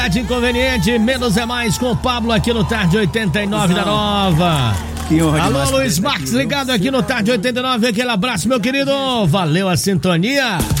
Inconveniente, menos é mais com o Pablo aqui no Tarde 89 da Nova. Que honra. Alô, Luiz Marques, ligado aqui no Tarde 89, aquele abraço, meu querido. Valeu a sintonia.